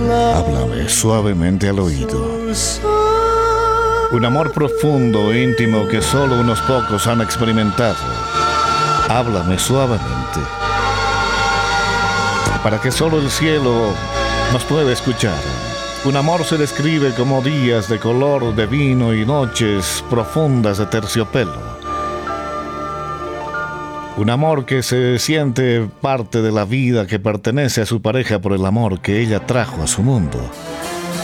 Háblame suavemente al oído. Un amor profundo e íntimo que solo unos pocos han experimentado. Háblame suavemente, para que solo el cielo nos pueda escuchar. Un amor se describe como días de color de vino y noches profundas de terciopelo. Un amor que se siente parte de la vida, que pertenece a su pareja por el amor que ella trajo a su mundo.